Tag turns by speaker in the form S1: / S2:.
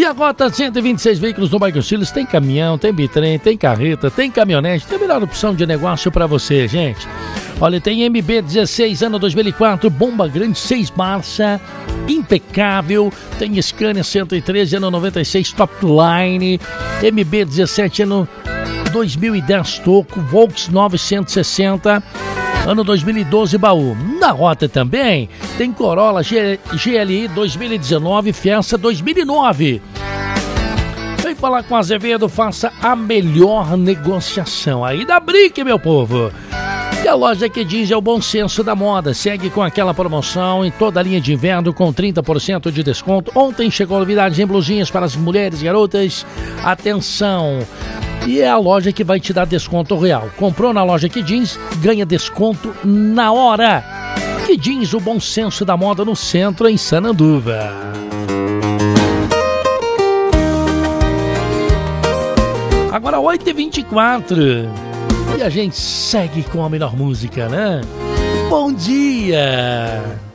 S1: a Rota 126 Veículos no bairro Silos tem caminhão, tem bitrem, tem carreta, tem caminhonete, tem a melhor opção de negócio para você, gente. Olha, tem MB16, ano 2004, bomba grande, 6 marcha, impecável. Tem Scania 113, ano 96, top line. MB17, ano 2010, toco. Volks 960, ano 2012, baú. Na Rota também tem Corolla GLI 2019, Fiesta 2009. Vem falar com a Azevedo, faça a melhor negociação aí da Brick, meu povo. E a loja que diz é o bom senso da moda. Segue com aquela promoção em toda a linha de inverno com 30% de desconto. Ontem chegou novidade em blusinhas para as mulheres e garotas. Atenção! E é a loja que vai te dar desconto real. Comprou na loja que jeans, ganha desconto na hora. Que jeans, o bom senso da moda no centro, em Sananduva. Agora 8h24. E a gente segue com a melhor música, né? Bom dia!